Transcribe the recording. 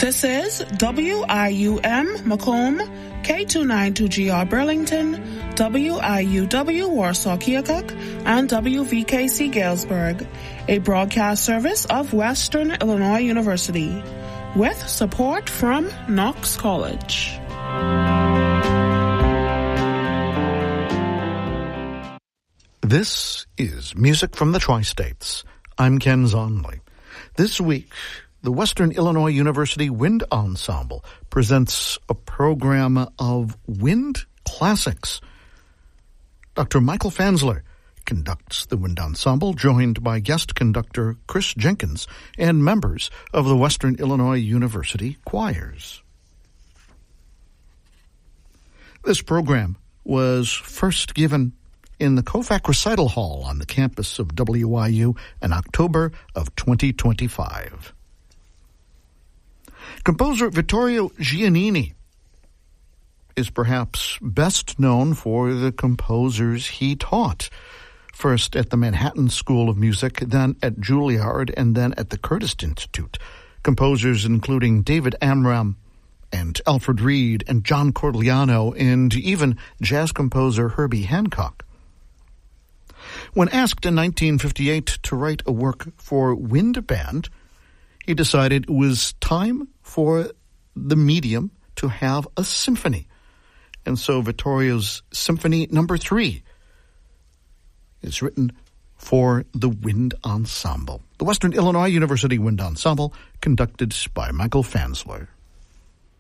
This is WIUM Macomb, K292GR Burlington, WIUW Warsaw Keokuk, and WVKC Galesburg, a broadcast service of Western Illinois University, with support from Knox College. This is Music from the Tri-States. I'm Ken Zonley. This week, the Western Illinois University Wind Ensemble presents a program of wind classics. Dr. Michael Fansler conducts the wind ensemble, joined by guest conductor Chris Jenkins and members of the Western Illinois University choirs. This program was first given in the Kovac Recital Hall on the campus of WIU in October of 2025. Composer Vittorio Giannini is perhaps best known for the composers he taught, first at the Manhattan School of Music, then at Juilliard, and then at the Curtis Institute. Composers including David Amram and Alfred Reed and John Cordeliano, and even jazz composer Herbie Hancock. When asked in 1958 to write a work for wind band, he decided it was time for the medium to have a symphony. And so Vittorio's Symphony No. 3 is written for the wind ensemble. The Western Illinois University Wind Ensemble, conducted by Michael Fansler.